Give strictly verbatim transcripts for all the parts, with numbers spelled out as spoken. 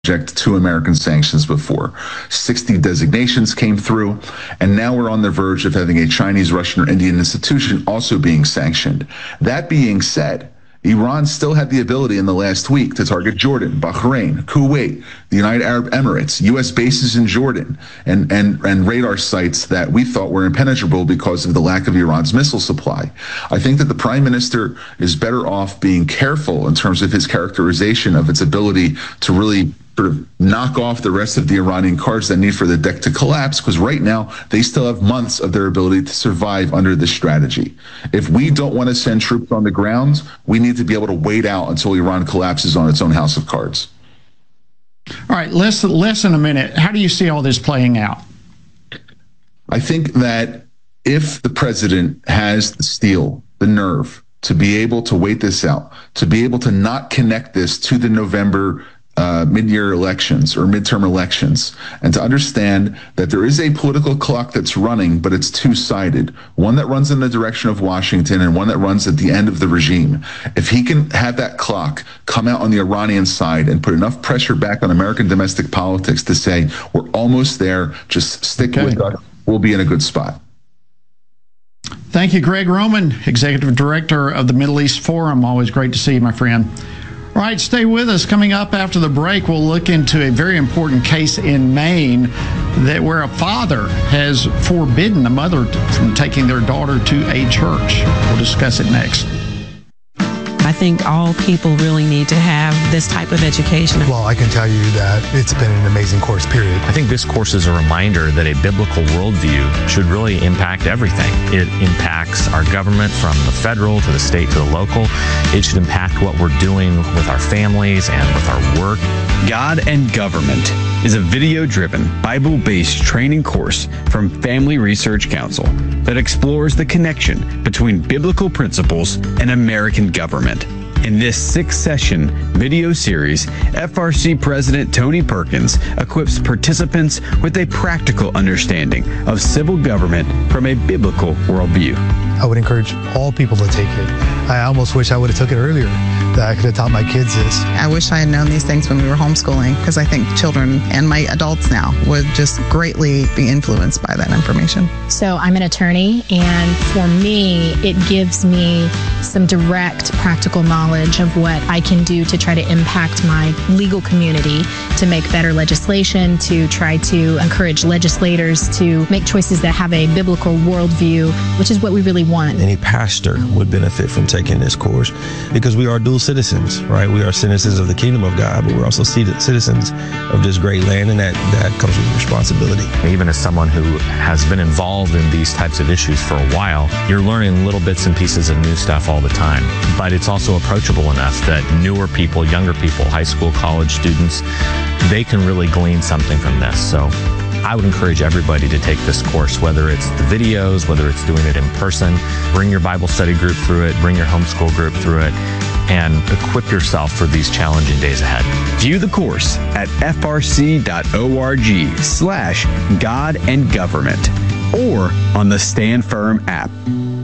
to American sanctions before. sixty designations came through, and now we're on the verge of having a Chinese, Russian, or Indian institution also being sanctioned. That being said, Iran still had the ability in the last week to target Jordan, Bahrain, Kuwait, the United Arab Emirates, U S bases in Jordan, and, and, and radar sites that we thought were impenetrable because of the lack of Iran's missile supply. I think that the prime minister is better off being careful in terms of his characterization of its ability to really sort of knock off the rest of the Iranian cards that need for the deck to collapse, because right now they still have months of their ability to survive under this strategy. If we don't want to send troops on the ground, we need to be able to wait out until Iran collapses on its own house of cards. All right, less, less than a minute. How do you see all this playing out? I think that if the president has the steel, the nerve, to be able to wait this out, to be able to not connect this to the November Uh, mid-year elections or midterm elections, and to understand that there is a political clock that's running, but it's two-sided, one that runs in the direction of Washington and one that runs at the end of the regime. If he can have that clock come out on the Iranian side and put enough pressure back on American domestic politics to say, we're almost there, just stick okay. with us, we'll be in a good spot. Thank you, Greg Roman, Executive Director of the Middle East Forum. Always great to see you, my friend. All right, stay with us. Coming up after the break, we'll look into a very important case in Maine that where a father has forbidden a mother from taking their daughter to a church. We'll discuss it next. I think all people really need to have this type of education. Well, I can tell you that it's been an amazing course, period. I think this course is a reminder that a biblical worldview should really impact everything. It impacts our government from the federal to the state to the local. It should impact what we're doing with our families and with our work. God and Government is a video-driven, Bible-based training course from Family Research Council that explores the connection between biblical principles and American government. In this six-session video series, F R C President Tony Perkins equips participants with a practical understanding of civil government from a biblical worldview. I would encourage all people to take it. I almost wish I would have took it earlier, that I could have taught my kids this. I wish I had known these things when we were homeschooling, because I think children and my adults now would just greatly be influenced by that information. So I'm an attorney, and for me, it gives me some direct practical knowledge of what I can do to try to impact my legal community, to make better legislation, to try to encourage legislators to make choices that have a biblical worldview, which is what we really want. Any pastor would benefit from taking this course because we are dual citizens, right? We are citizens of the kingdom of God, but we're also citizens of this great land, and that, that comes with responsibility. Even as someone who has been involved in these types of issues for a while, you're learning little bits and pieces of new stuff all the time. But it's also approachable enough that newer people, younger people, high school, college students, they can really glean something from this. So I would encourage everybody to take this course, whether it's the videos, whether it's doing it in person. Bring your Bible study group through it, bring your homeschool group through it, and equip yourself for these challenging days ahead. View the course at frc.org slash God and Government or on the Stand Firm app.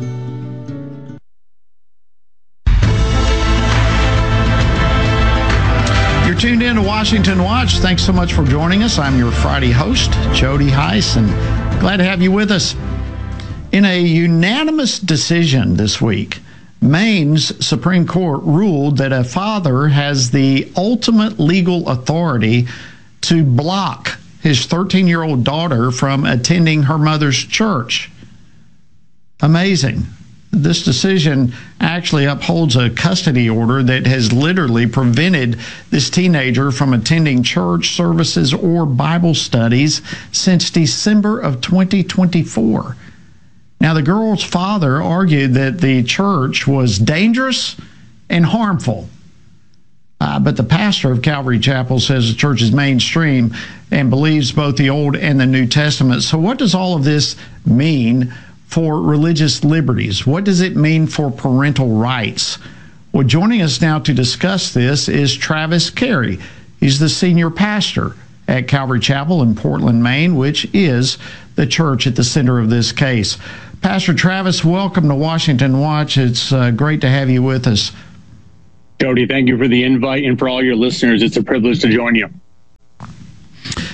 You're tuned in to Washington Watch. Thanks so much for joining us. I'm your Friday host, Jody Heiss, and glad to have you with us. In a unanimous decision this week, Maine's Supreme Court ruled that a father has the ultimate legal authority to block his thirteen-year-old daughter from attending her mother's church. Amazing. This decision actually upholds a custody order that has literally prevented this teenager from attending church services or Bible studies since December of twenty twenty-four. Now, the girl's father argued that the church was dangerous and harmful. Uh, but the pastor of Calvary Chapel says the church is mainstream and believes both the Old and the New Testament. So what does all of this mean for religious liberties? What does it mean for parental rights? Well, joining us now to discuss this is Travis Carey. He's the senior pastor at Calvary Chapel in Portland, Maine, which is the church at the center of this case. Pastor Travis, welcome to Washington Watch. It's uh, great to have you with us. Jody, thank you for the invite, and for all your listeners, it's a privilege to join you.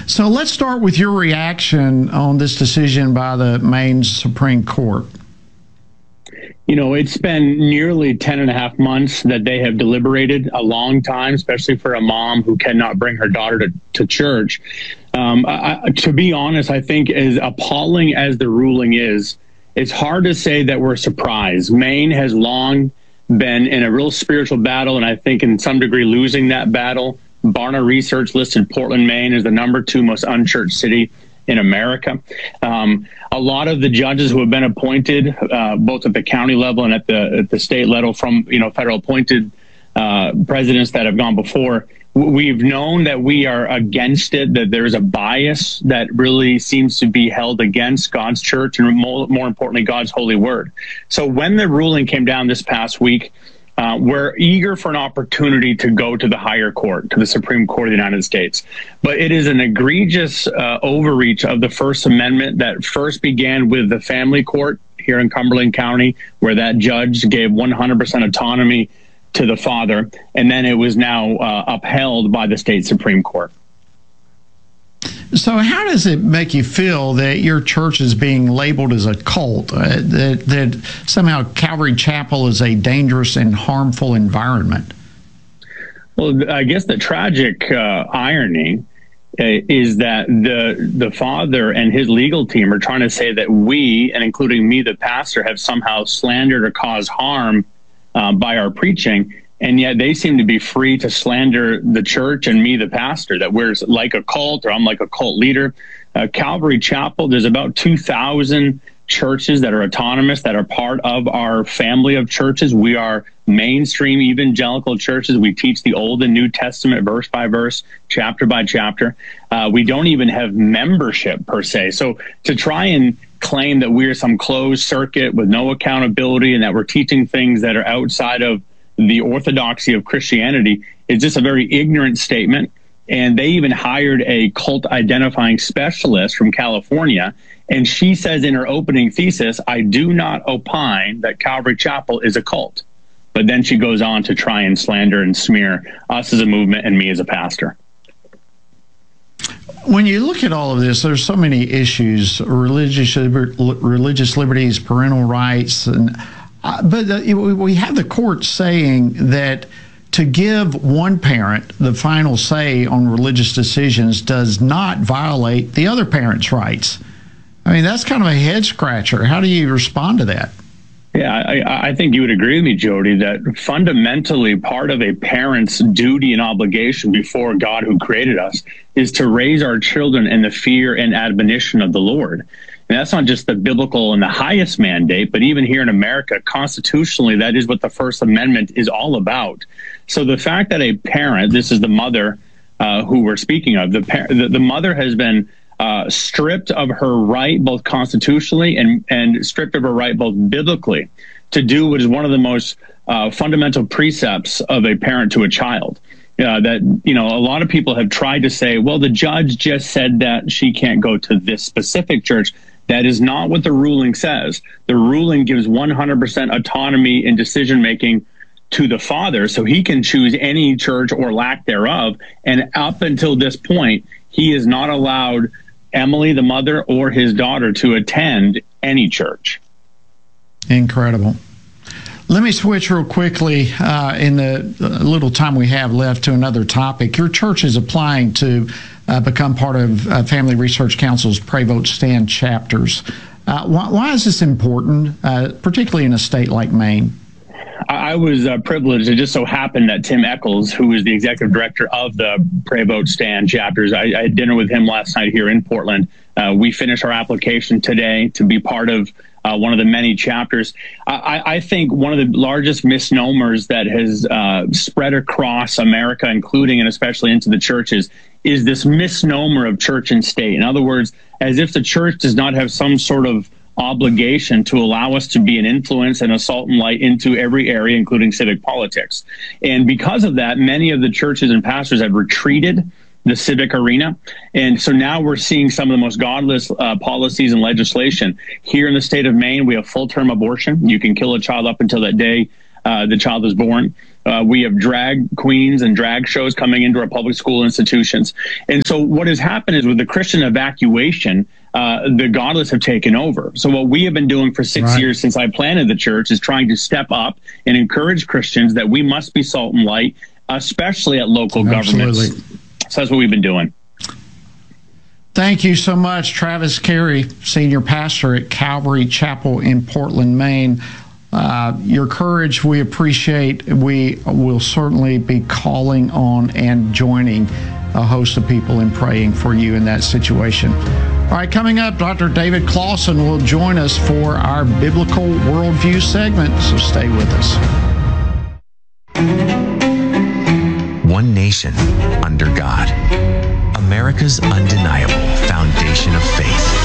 So let's start with your reaction on this decision by the Maine Supreme Court. You know, it's been nearly ten and a half months that they have deliberated, a long time, especially for a mom who cannot bring her daughter to, to church. Um, I, to be honest, I think as appalling as the ruling is, it's hard to say that we're surprised. Maine has long been in a real spiritual battle, and I think in some degree losing that battle. Barna Research listed Portland, Maine as the number two most unchurched city in America. Um, a lot of the judges who have been appointed, uh, both at the county level and at the at the state level, from you know federal appointed uh, presidents that have gone before, we've known that we are against it. That there's a bias that really seems to be held against God's church and more, more importantly, God's holy word. So when the ruling came down this past week, Uh, we're eager for an opportunity to go to the higher court, to the Supreme Court of the United States. But it is an egregious uh, overreach of the First Amendment that first began with the family court here in Cumberland County, where that judge gave one hundred percent autonomy to the father. And then it was now uh, upheld by the state Supreme Court. So how does it make you feel that your church is being labeled as a cult, uh, that, that somehow Calvary Chapel is a dangerous and harmful environment? Well, I guess the tragic uh, irony uh, is that the the father and his legal team are trying to say that we, and including me, the pastor, have somehow slandered or caused harm uh, by our preaching. And yet they seem to be free to slander the church and me, the pastor, that we're like a cult or I'm like a cult leader. Uh, Calvary Chapel, there's about two thousand churches that are autonomous, that are part of our family of churches. We are mainstream evangelical churches. We teach the Old and New Testament verse by verse, chapter by chapter. Uh, we don't even have membership per se. So to try and claim that we're some closed circuit with no accountability and that we're teaching things that are outside of the orthodoxy of Christianity is just a very ignorant statement. And they even hired a cult identifying specialist from California. And she says in her opening thesis, I do not opine that Calvary Chapel is a cult. But then she goes on to try and slander and smear us as a movement and me as a pastor. When you look at all of this, there's so many issues, religious, religious liberties, parental rights, and Uh, but uh, we have the court saying that to give one parent the final say on religious decisions does not violate the other parent's rights. I mean, that's kind of a head scratcher. How do you respond to that? Yeah, I, I think you would agree with me, Jody, that fundamentally part of a parent's duty and obligation before God who created us is to raise our children in the fear and admonition of the Lord. And that's not just the biblical and the highest mandate, but even here in America, constitutionally, that is what the First Amendment is all about. So the fact that a parent, this is the mother uh, who we're speaking of, the, par- the, the mother has been uh, stripped of her right, both constitutionally and, and stripped of her right, both biblically, to do what is one of the most uh, fundamental precepts of a parent to a child. Uh, that, you know, a lot of people have tried to say, well, the judge just said that she can't go to this specific church. That is not what the ruling says. The ruling gives one hundred percent autonomy in decision-making to the father, so he can choose any church or lack thereof. And up until this point, he is not allowed Emily, the mother, or his daughter to attend any church. Incredible. Let me switch real quickly uh, in the little time we have left to another topic. Your church is applying to uh, become part of uh, Family Research Council's Pray, Vote, Stand chapters. Uh, why, why is this important, uh, particularly in a state like Maine? I was uh, privileged. It just so happened that Tim Eccles, who is the executive director of the Pray, Vote, Stand chapters, I, I had dinner with him last night here in Portland. Uh, we finished our application today to be part of Uh, one of the many chapters. I, I think one of the largest misnomers that has uh, spread across America, including and especially into the churches, is this misnomer of church and state. In other words, as if the church does not have some sort of obligation to allow us to be an influence and a salt and light into every area, including civic politics. And because of that, many of the churches and pastors have retreated the civic arena. And so now we're seeing some of the most godless uh, policies and legislation. Here in the state of Maine, we have full-term abortion. You can kill a child up until that day uh, the child is born. Uh, we have drag queens and drag shows coming into our public school institutions. And so what has happened is with the Christian evacuation, uh, the godless have taken over. So what we have been doing for six right. years since I planted the church is trying to step up and encourage Christians that we must be salt and light, especially at local Absolutely. governments. So that's what we've been doing. Thank you so much, Travis Carey, Senior Pastor at Calvary Chapel in Portland, Maine. Uh, your courage, we appreciate. We will certainly be calling on and joining a host of people in praying for you in that situation. All right, coming up, Doctor David Closson will join us for our Biblical Worldview segment, so stay with us. One nation under God. America's undeniable foundation of faith.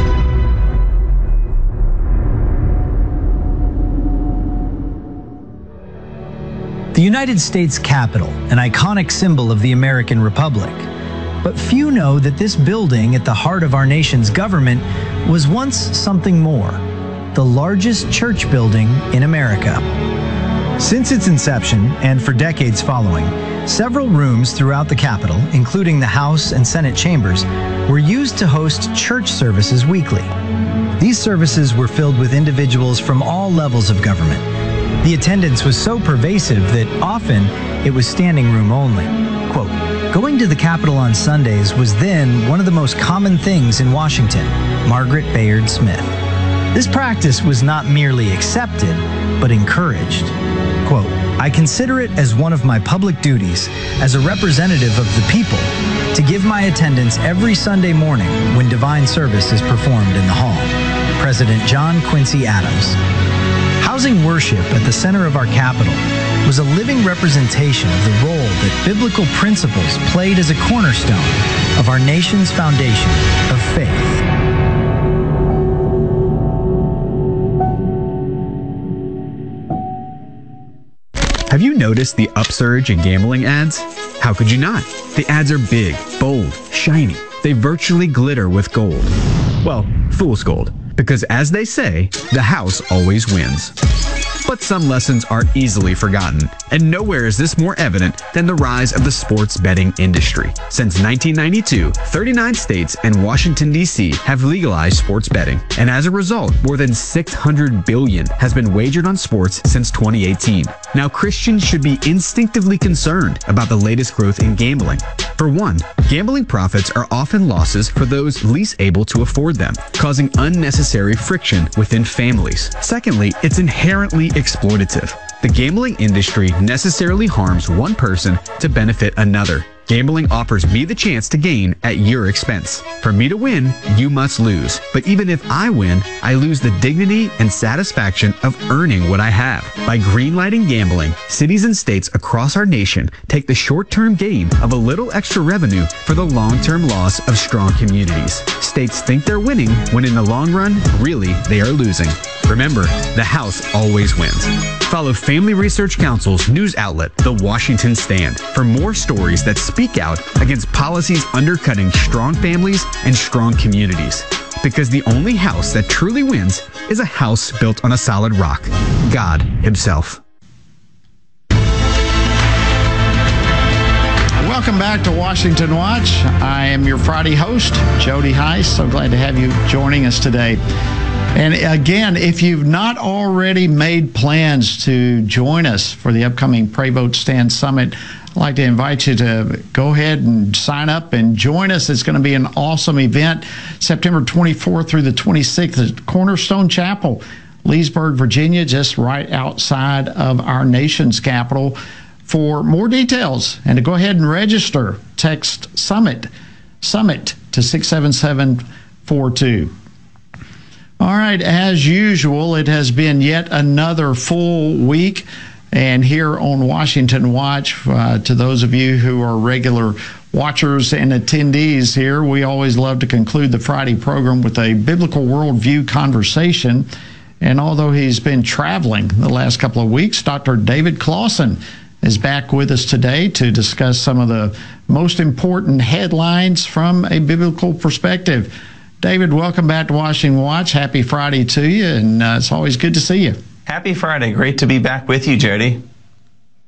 The United States Capitol, an iconic symbol of the American Republic. But few know that this building at the heart of our nation's government was once something more, the largest church building in America. Since its inception, and for decades following, several rooms throughout the Capitol, including the House and Senate chambers, were used to host church services weekly. These services were filled with individuals from all levels of government. The attendance was so pervasive that often it was standing room only. Quote, going to the Capitol on Sundays was then one of the most common things in Washington, Margaret Bayard Smith. This practice was not merely accepted, but encouraged. Quote, I consider it as one of my public duties as a representative of the people to give my attendance every Sunday morning when divine service is performed in the hall. President John Quincy Adams. Housing worship at the center of our Capitol was a living representation of the role that biblical principles played as a cornerstone of our nation's foundation of faith. Have you noticed the upsurge in gambling ads? How could you not? The ads are big, bold, shiny. They virtually glitter with gold. Well, fool's gold. Because as they say, the house always wins. But some lessons are easily forgotten, and nowhere is this more evident than the rise of the sports betting industry. Since nineteen ninety-two, thirty-nine states and Washington, D C have legalized sports betting, and as a result, more than six hundred billion dollars has been wagered on sports since twenty eighteen. Now, Christians should be instinctively concerned about the latest growth in gambling. For one, gambling profits are often losses for those least able to afford them, causing unnecessary friction within families. Secondly, it's inherently exploitative. The gambling industry necessarily harms one person to benefit another. Gambling offers me the chance to gain at your expense. For me to win, you must lose. But even if I win, I lose the dignity and satisfaction of earning what I have. By greenlighting gambling, cities and states across our nation take the short-term gain of a little extra revenue for the long-term loss of strong communities. States think they're winning when in the long run, really, they are losing. Remember, the house always wins. Follow Family Research Council's news outlet, The Washington Stand, for more stories that speak out against policies undercutting strong families and strong communities. Because the only house that truly wins is a house built on a solid rock, God Himself. Welcome back to Washington Watch. I am your Friday host, Jody Heiss. So glad to have you joining us today. And again, if you've not already made plans to join us for the upcoming Pray Vote Stand Summit, I'd like to invite you to go ahead and sign up and join us. It's going to be an awesome event, September twenty-fourth through the twenty-sixth at Cornerstone Chapel, Leesburg, Virginia, just right outside of our nation's capital. For more details and to go ahead and register, text Summit, Summit to six seven seven four two. All right, as usual, it has been yet another full week. And here on Washington Watch, uh, to those of you who are regular watchers and attendees here, we always love to conclude the Friday program with a biblical worldview conversation. And although he's been traveling the last couple of weeks, Doctor David Closson is back with us today to discuss some of the most important headlines from a biblical perspective. David, welcome back to Washington Watch. Happy Friday to you, and uh, it's always good to see you. Happy Friday. Great to be back with you, Jody.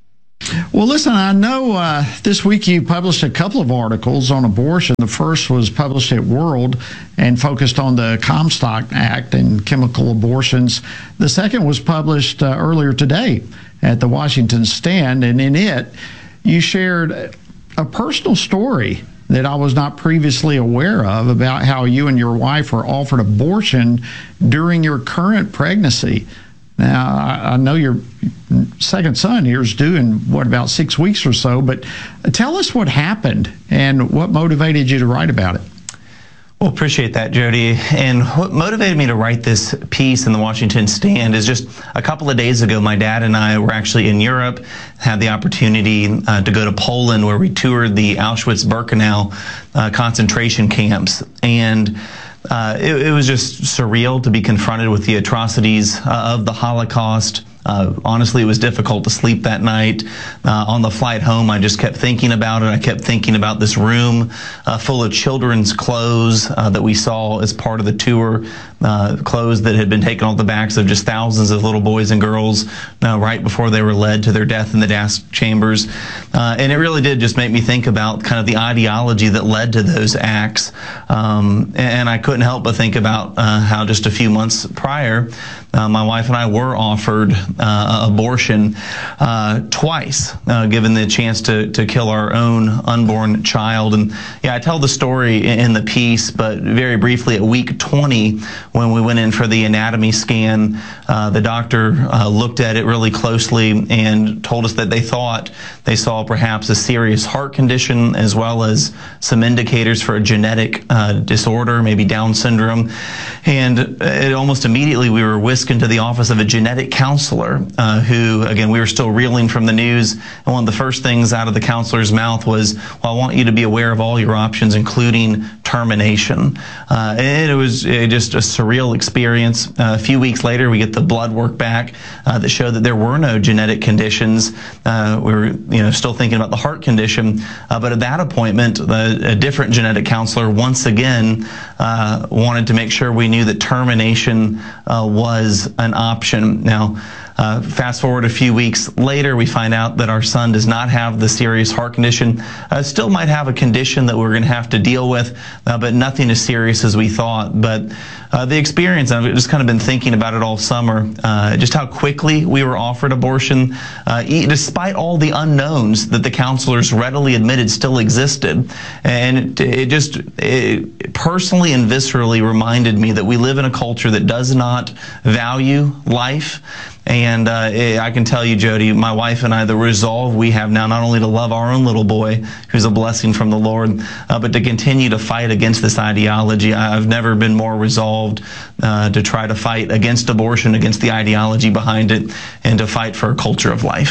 Well, listen, I know uh, this week you published a couple of articles on abortion. The first was published at World and focused on the Comstock Act and chemical abortions. The second was published uh, earlier today at the Washington Stand, and in it, you shared a personal story that I was not previously aware of about how you and your wife were offered abortion during your current pregnancy. Now, I, I know your second son here is due in, what, about six weeks or so, but tell us what happened and what motivated you to write about it. Well, appreciate that, Jody. And what motivated me to write this piece in the Washington Stand is just a couple of days ago, my dad and I were actually in Europe, had the opportunity uh, to go to Poland, where we toured the Auschwitz-Birkenau uh, concentration camps. And Uh, it, it was just surreal to be confronted with the atrocities uh, of the Holocaust. Uh, honestly, it was difficult to sleep that night. Uh, on the flight home, I just kept thinking about it. I kept thinking about this room uh, full of children's clothes uh, that we saw as part of the tour, uh, clothes that had been taken off the backs of just thousands of little boys and girls uh, right before they were led to their death in the gas chambers. Uh, and it really did just make me think about kind of the ideology that led to those acts. Um, and I couldn't help but think about uh, how just a few months prior, uh, my wife and I were offered Uh, abortion uh, twice, uh, given the chance to, to kill our own unborn child. And yeah, I tell the story in, in the piece, but very briefly, at week twenty, when we went in for the anatomy scan, uh, the doctor uh, looked at it really closely and told us that they thought they saw perhaps a serious heart condition, as well as some indicators for a genetic uh, disorder, maybe Down syndrome. And it, almost immediately we were whisked into the office of a genetic counselor, Uh, who, again, we were still reeling from the news. And one of the first things out of the counselor's mouth was, well, I want you to be aware of all your options, including termination. Uh, and it was uh, just a surreal experience. Uh, a few weeks later, we get the blood work back uh, that showed that there were no genetic conditions. Uh, we were, you know, still thinking about the heart condition. Uh, but at that appointment, the, a different genetic counselor once again uh, wanted to make sure we knew that termination uh, was an option. Now, Uh, fast forward a few weeks later, we find out that our son does not have the serious heart condition. Uh, still might have a condition that we're going to have to deal with, uh, but nothing as serious as we thought. But uh, the experience, I've just kind of been thinking about it all summer, uh, just how quickly we were offered abortion, uh, e- despite all the unknowns that the counselors readily admitted still existed. And it, it just it personally and viscerally reminded me that we live in a culture that does not value life. And uh, I can tell you, Jody, my wife and I, the resolve we have now not only to love our own little boy, who's a blessing from the Lord, uh, but to continue to fight against this ideology. I've never been more resolved uh, to try to fight against abortion, against the ideology behind it, and to fight for a culture of life.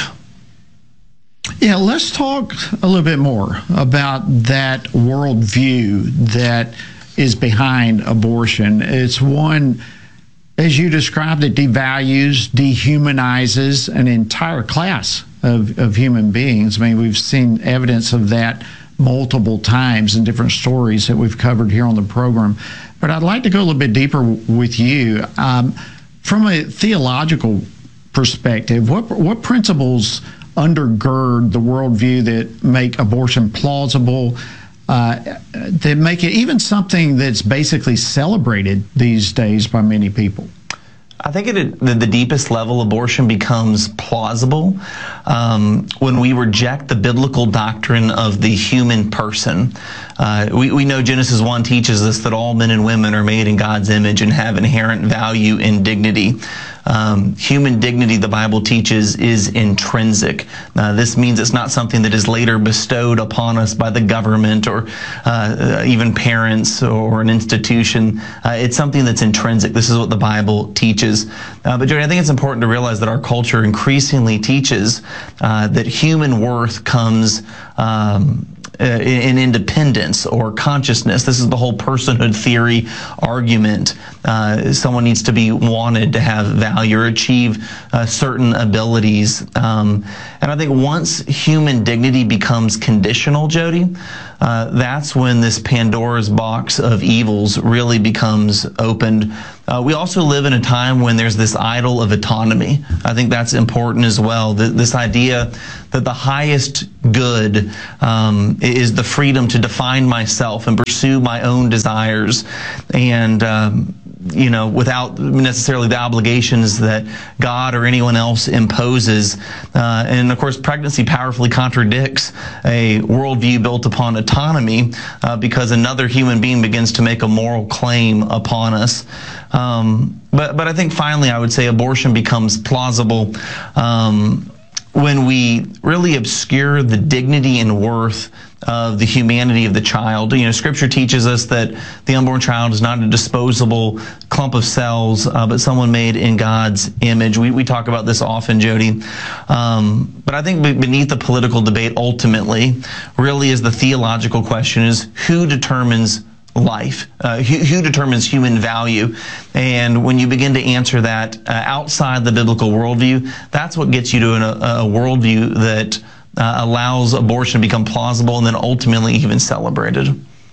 Yeah, let's talk a little bit more about that worldview that is behind abortion. It's one, as you described it, devalues, dehumanizes an entire class of, of human beings. I mean, we've seen evidence of that multiple times in different stories that we've covered here on the program. But I'd like to go a little bit deeper with you. Um, from a theological perspective, what, what principles undergird the worldview that make abortion plausible, Uh, that make it even something that's basically celebrated these days by many people? I think at the, the deepest level, abortion becomes plausible um, when we reject the biblical doctrine of the human person. Uh, we, we know Genesis one teaches us that all men and women are made in God's image and have inherent value and dignity. Um, human dignity, the Bible teaches, is intrinsic. Uh, this means it's not something that is later bestowed upon us by the government or uh, even parents or an institution. Uh, it's something that's intrinsic. This is what the Bible teaches. Uh, but, Jody, I think it's important to realize that our culture increasingly teaches uh, that human worth comes um, Uh, in independence or consciousness. This is the whole personhood theory argument. Uh, someone needs to be wanted to have value or achieve uh, certain abilities. Um, and I think once human dignity becomes conditional, Jody, uh, that's when this Pandora's box of evils really becomes opened. Uh, we also live in a time when there's this idol of autonomy. I think that's important as well. Th- this idea that the highest good um, is the freedom to define myself and pursue my own desires, and um, you know, without necessarily the obligations that God or anyone else imposes. Uh, and of course, pregnancy powerfully contradicts a worldview built upon autonomy uh, because another human being begins to make a moral claim upon us. Um, but, but I think finally I would say abortion becomes plausible um, when we really obscure the dignity and worth of the humanity of the child. You know, Scripture teaches us that the unborn child is not a disposable clump of cells, uh, but someone made in God's image. We, we talk about this often, Jody. Um, but I think beneath the political debate ultimately really is the theological question is who determines life, uh, who, who determines human value. And when you begin to answer that uh, outside the biblical worldview, that's what gets you to an, a, a worldview that Uh, allows abortion to become plausible and then ultimately even celebrated.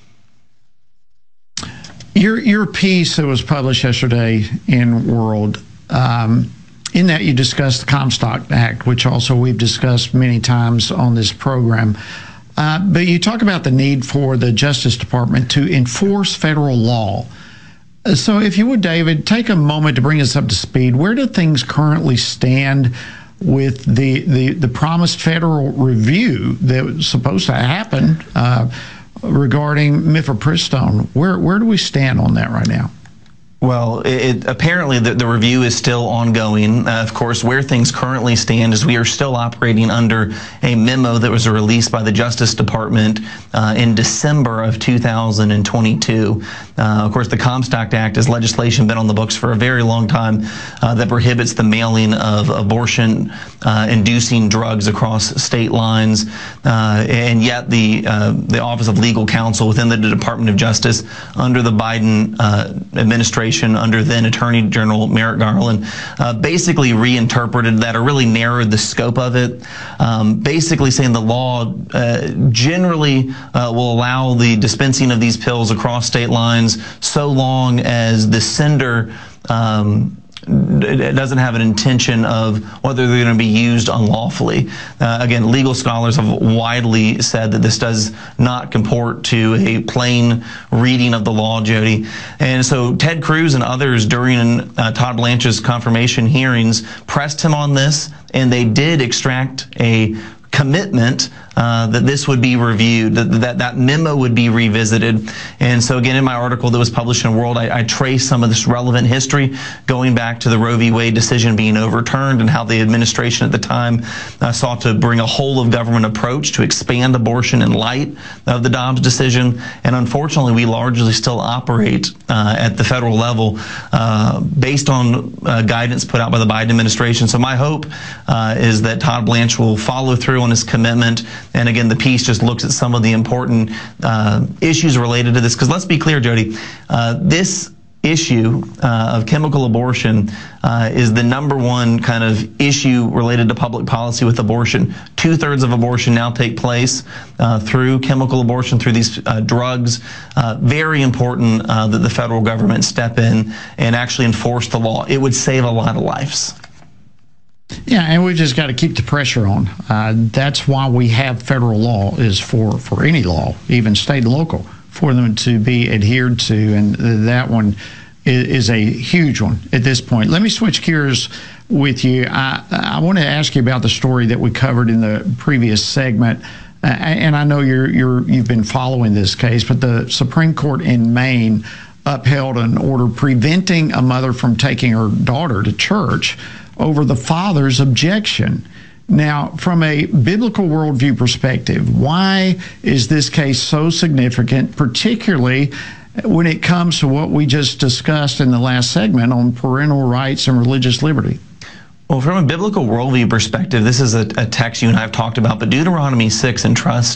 Your your piece that was published yesterday in World, um, in that you discussed the Comstock Act, which also we've discussed many times on this program. Uh, but you talk about the need for the Justice Department to enforce federal law. So if you would, David, take a moment to bring us up to speed. Where do things currently stand with the, the, the promised federal review that was supposed to happen uh, regarding mifepristone? Where where do we stand on that right now? Well, it, it, apparently the, the review is still ongoing. Uh, of course, where things currently stand is we are still operating under a memo that was released by the Justice Department uh, in December of two thousand twenty-two. Uh, of course, the Comstock Act is legislation been on the books for a very long time uh, that prohibits the mailing of abortion-inducing uh, drugs across state lines. Uh, and yet the uh, the Office of Legal Counsel within the Department of Justice under the Biden uh, administration under then Attorney General Merrick Garland, uh, basically reinterpreted that or really narrowed the scope of it, um, basically saying the law uh, generally uh, will allow the dispensing of these pills across state lines so long as the sender um, it doesn't have an intention of whether they're going to be used unlawfully. Uh, again, legal scholars have widely said that this does not comport to a plain reading of the law, Jody. And so Ted Cruz and others during uh, Todd Blanche's confirmation hearings pressed him on this, and they did extract a commitment uh, that this would be reviewed, that, that that memo would be revisited. And so again, in my article that was published in World, I, I trace some of this relevant history going back to the Roe v. Wade decision being overturned and how the administration at the time uh, sought to bring a whole of government approach to expand abortion in light of the Dobbs decision. And unfortunately, we largely still operate uh, at the federal level uh, based on uh, guidance put out by the Biden administration. So my hope uh, is that Todd Blanche will follow through on his commitment. And again, the piece just looks at some of the important uh, issues related to this. Because let's be clear, Jody, uh, this issue uh, of chemical abortion uh, is the number one kind of issue related to public policy with abortion. Two-thirds of abortion now take place uh, through chemical abortion, through these uh, drugs. Uh, very important uh, that the federal government step in and actually enforce the law. It would save a lot of lives. Yeah, and we just got to keep the pressure on. Uh, that's why we have federal law, is for, for any law, even state and local, for them to be adhered to, and that one is, is a huge one at this point. Let me switch gears with you. I, I want to ask you about the story that we covered in the previous segment, uh, and I know you're, you're, you've been following this case, but the Supreme Court in Maine upheld an order preventing a mother from taking her daughter to church over the father's objection. Now, from a biblical worldview perspective, why is this case so significant, particularly when it comes to what we just discussed in the last segment on parental rights and religious liberty? Well, from a biblical worldview perspective, this is a, a text you and I have talked about, but Deuteronomy six, entrust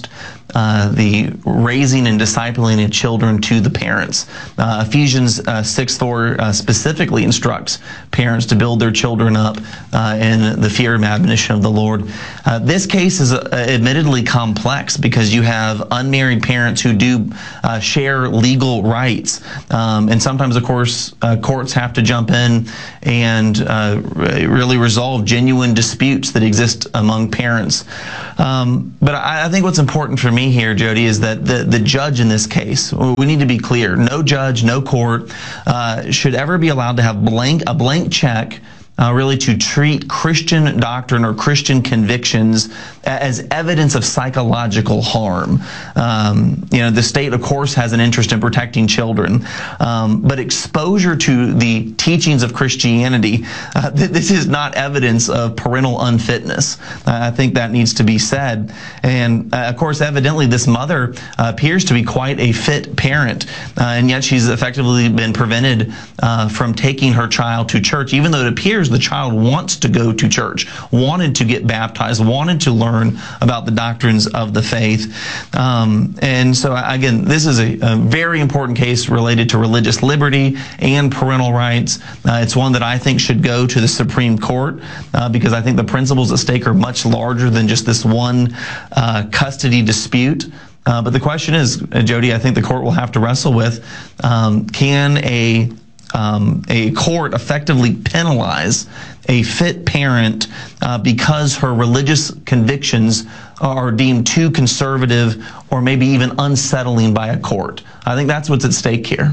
uh, the raising and discipling of children to the parents. Uh, Ephesians uh, six four uh, specifically instructs parents to build their children up uh, in the fear and admonition of the Lord. Uh, this case is uh, admittedly complex because you have unmarried parents who do uh, share legal rights. Um, and sometimes, of course, uh, courts have to jump in and uh, really resolve genuine disputes that exist among parents. Um, but I, I think what's important for me here, Jody, is that the, the judge in this case, we need to be clear, no judge, no court uh, should ever be allowed to have blank a blank check Uh, really to treat Christian doctrine or Christian convictions as evidence of psychological harm. Um, you know, the state, of course, has an interest in protecting children, um, but exposure to the teachings of Christianity, uh, th- this is not evidence of parental unfitness. Uh, I think that needs to be said. And, uh, of course, evidently this mother uh, appears to be quite a fit parent, uh, and yet she's effectively been prevented uh, from taking her child to church, even though it appears the child wants to go to church, wanted to get baptized, wanted to learn about the doctrines of the faith. Um, and so, again, this is a, a very important case related to religious liberty and parental rights. Uh, it's one that I think should go to the Supreme Court uh, because I think the principles at stake are much larger than just this one uh, custody dispute. Uh, but the question is, uh, Jody, I think the court will have to wrestle with, um, can a Um, a court effectively penalize a fit parent uh, because her religious convictions are deemed too conservative or maybe even unsettling by a court? I think that's what's at stake here.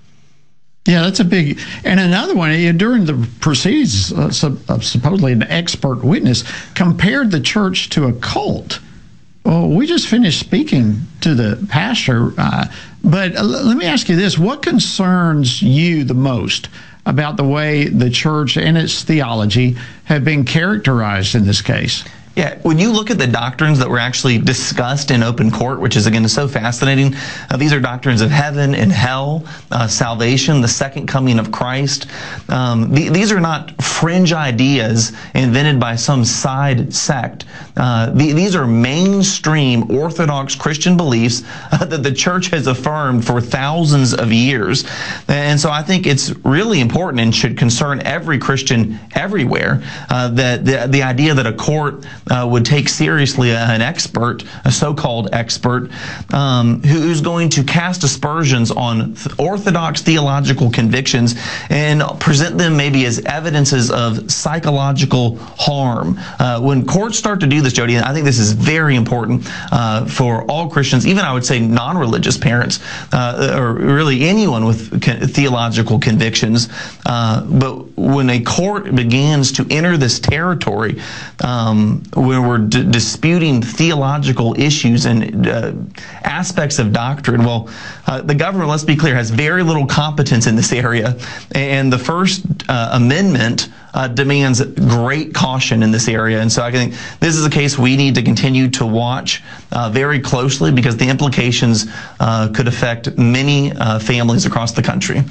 Yeah, that's a big, and another one, during the proceedings, uh, supposedly an expert witness compared the church to a cult. Well, we just finished speaking to the pastor, uh, but uh, let me ask you this. What concerns you the most about the way the church and its theology have been characterized in this case? Yeah, when you look at the doctrines that were actually discussed in open court, which is, again, so fascinating, uh, these are doctrines of heaven and hell, uh, salvation, the second coming of Christ. Um, th- these are not fringe ideas invented by some side sect. Uh, th- these are mainstream Orthodox Christian beliefs uh, that the church has affirmed for thousands of years. And so I think it's really important and should concern every Christian everywhere uh, that the, the idea that a court Uh, would take seriously an expert, a so-called expert, um, who's going to cast aspersions on th- orthodox theological convictions and present them maybe as evidences of psychological harm. Uh, when courts start to do this, Jody, I think this is very important uh, for all Christians, even I would say non-religious parents, uh, or really anyone with con- theological convictions. Uh, but when a court begins to enter this territory, um, when we're d- disputing theological issues and uh, aspects of doctrine, well, uh, the government, let's be clear, has very little competence in this area. And the First uh, Amendment uh, demands great caution in this area. And so I think this is a case we need to continue to watch uh, very closely because the implications uh, could affect many uh, families across the country.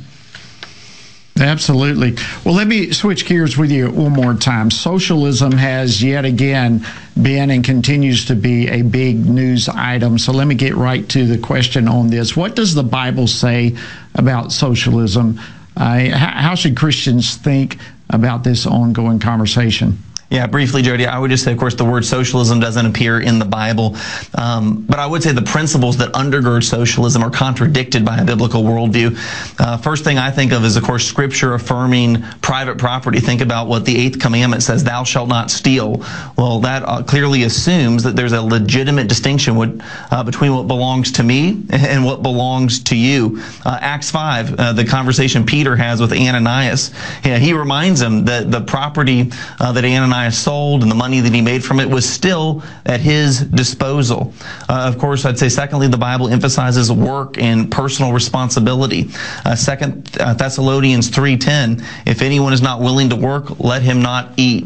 Absolutely. Well, let me switch gears with you one more time. Socialism has yet again been and continues to be a big news item. So let me get right to the question on this. What does the Bible say about socialism? Uh, how should Christians think about this ongoing conversation? Yeah, briefly, Jody, I would just say, of course, the word socialism doesn't appear in the Bible. Um, but I would say the principles that undergird socialism are contradicted by a biblical worldview. Uh, first thing I think of is, of course, Scripture affirming private property. Think about what the Eighth Commandment says, thou shalt not steal. Well, that uh, clearly assumes that there's a legitimate distinction with, uh, between what belongs to me and what belongs to you. Uh, Acts five, uh, the conversation Peter has with Ananias, yeah, he reminds him that the property uh, that Ananias sold and the money that he made from it was still at his disposal. Uh, of course, I'd say secondly, the Bible emphasizes work and personal responsibility. Uh, Second uh, Thessalonians three ten, if anyone is not willing to work, let him not eat.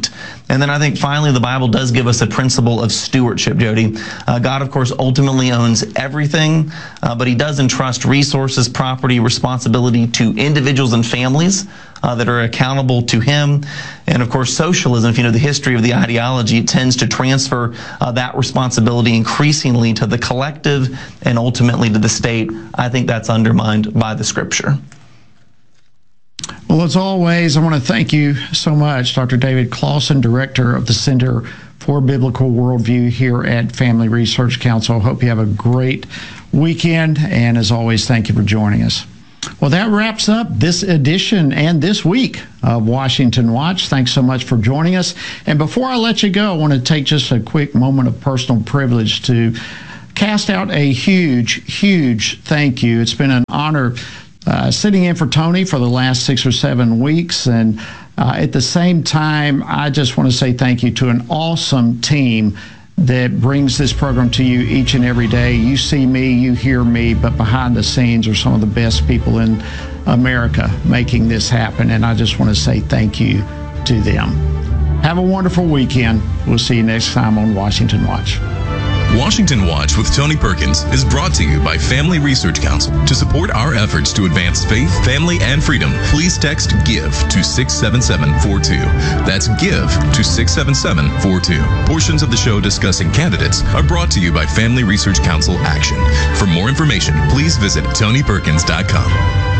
And then I think finally the Bible does give us a principle of stewardship, Jody. Uh, God, of course, ultimately owns everything, uh, but he does entrust resources, property, responsibility to individuals and families uh, that are accountable to him. And of course, socialism, if you know the history of the ideology, it tends to transfer uh, that responsibility increasingly to the collective and ultimately to the state. I think that's undermined by the scripture. Well, as always, I want to thank you so much, Doctor David Closson, Director of the Center for Biblical Worldview here at Family Research Council. Hope you have a great weekend, and as always, thank you for joining us. Well, that wraps up this edition and this week of Washington Watch. Thanks so much for joining us. And before I let you go, I want to take just a quick moment of personal privilege to cast out a huge, huge thank you. It's been an honor Uh, sitting in for Tony for the last six or seven weeks. And uh, at the same time, I just want to say thank you to an awesome team that brings this program to you each and every day. You see me, you hear me, but behind the scenes are some of the best people in America making this happen. And I just want to say thank you to them. Have a wonderful weekend. We'll see you next time on Washington Watch. Washington Watch with Tony Perkins is brought to you by Family Research Council. To support our efforts to advance faith, family, and freedom, please text GIVE to six seven seven four two. That's GIVE to six seven seven four two. Portions of the show discussing candidates are brought to you by Family Research Council Action. For more information, please visit tony perkins dot com.